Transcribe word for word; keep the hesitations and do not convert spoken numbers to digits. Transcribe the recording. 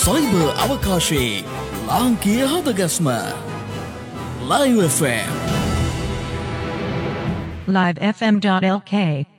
fibre අවකාශයේ ලාංකීය හදගස්ම Live F M live f m dot l k